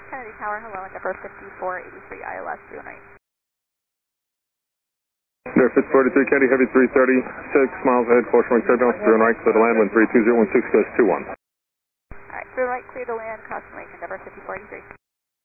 Kennedy Tower, hello, Endeavour 5483 ILS, blue and right. Endeavour 5483 Kennedy, heavy 330, 6 miles ahead, caution wing signal, blue and right, clear to land, wind 32016, ghost 21. Alright, blue and right, clear to land, caution wing, Endeavour 5483.